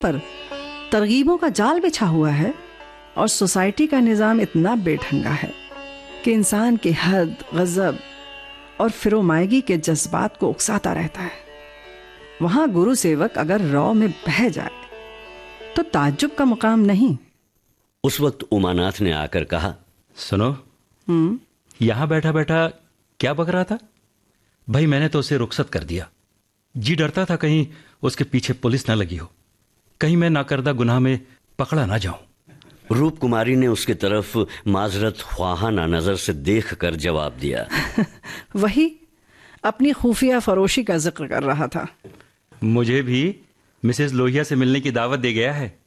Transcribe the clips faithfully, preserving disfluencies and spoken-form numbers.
पर तरगीबों का जाल बिछा हुआ है और सोसाइटी का निज़ाम इतना बेढंगा है कि इंसान के हद, गज़ब और फिरोमायगी के जज्बात को उकसाता रहता है। वहाँ गुरु सेवक अगर रौ में बह जाए तो ताज्जुब का मुकाम नहीं। उस वक्त उमानाथ ने आकर कहा, सुनो, हम्म यहां बैठा बैठा क्या बक रहा था? भाई मैंने तो उसे रुखसत कर दिया। जी डरता था कहीं उसके पीछे पुलिस ना लगी हो, कहीं मैं नाकर्दा गुनाह में पकड़ा ना जाऊं। रूप कुमारी ने उसकी तरफ माजरत ख्वाहाना नजर से देखकर जवाब दिया। वही अपनी खुफिया फरोशी का जिक्र कर रहा था। मुझे भी मिसेस लोहिया से मिलने की दावत दे गया है,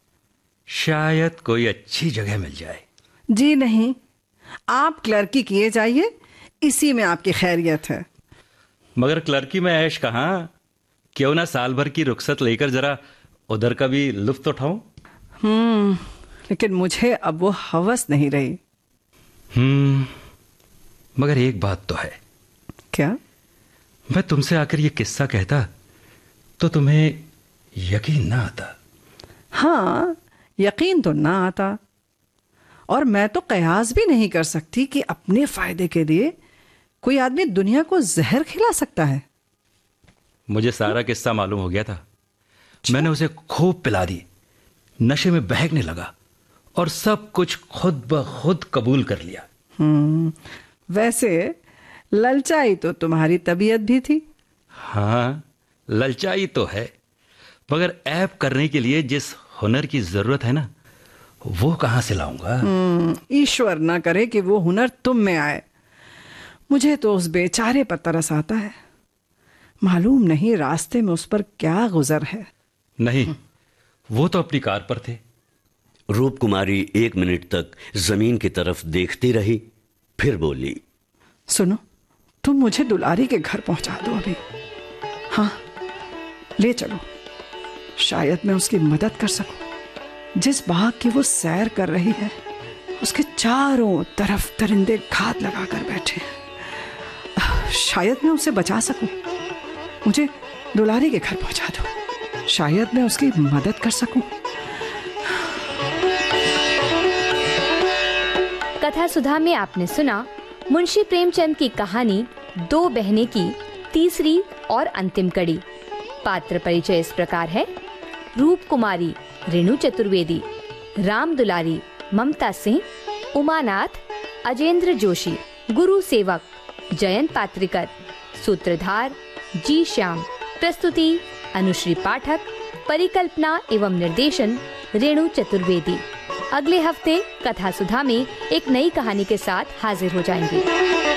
शायद कोई अच्छी जगह मिल जाए। जी नहीं, आप क्लर्की किए जाइए, इसी में आपकी खैरियत है। मगर क्लर्की में ऐश कहाँ, क्यों ना साल भर की रुखसत लेकर जरा उधर का भी लुत्फ उठाऊं। हम्म लेकिन मुझे अब वो हवस नहीं रही। हम्म मगर एक बात तो है। क्या? मैं तुमसे आकर ये किस्सा कहता तो तुम्हें यकीन ना आता। हाँ, यकीन तो ना आता, और मैं तो कयास भी नहीं कर सकती कि अपने फायदे के लिए कोई आदमी दुनिया को जहर खिला सकता है। मुझे सारा किस्सा मालूम हो गया था। मैंने उसे खूब पिला दी, नशे में बहकने लगा और सब कुछ खुद ब खुद कबूल कर लिया। हम्म वैसे ललचाई तो तुम्हारी तबीयत भी थी। हाँ, ललचाई तो है, मगर ऐब करने के लिए जिस हुनर की जरूरत है ना, वो कहां से लाऊंगा? ईश्वर ना करे कि वो हुनर तुम में आए। मुझे तो उस बेचारे पर तरस आता है। मालूम नहीं रास्ते में उस पर क्या गुजर है। नहीं, वो तो अपनी कार पर थे। रूप कुमारी एक मिनट तक जमीन की तरफ देखती रही, फिर बोली, सुनो, तुम मुझे दुलारी के घर पहुंचा दो अभी। हाँ, ले चलो, शायद मैं उसकी मदद कर सकूं। जिस बाग की वो सैर कर रही है, उसके चारों तरफ परिंदे घात लगाकर बैठे हैं। शायद मैं उसे बचा सकूं। मुझे दुलारी के घर पहुंचा दो, शायद मैं उसकी मदद कर सकूं। कथा सुधा में आपने सुना मुंशी प्रेमचंद की कहानी दो बहनें की तीसरी और अंतिम कड़ी। पात्र परिचय इस प्रकार है: रूप कुमारी रेणु चतुर्वेदी, राम दुलारी ममता सिंह, उमानाथ अजेंद्र जोशी, गुरु सेवक जयंत पात्रिकर, सूत्रधार जी श्याम, प्रस्तुति अनुश्री पाठक, परिकल्पना एवं निर्देशन रेणु चतुर्वेदी। अगले हफ्ते कथा सुधा में एक नई कहानी के साथ हाजिर हो जाएंगे।